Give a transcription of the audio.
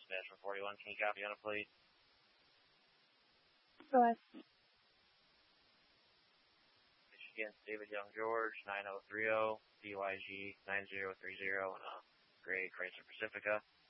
dispatch from 41. Can you copy on a plate? Go ahead. Michigan, David Young George, 9030, DYG 9030, and a gray Chrysler Pacifica.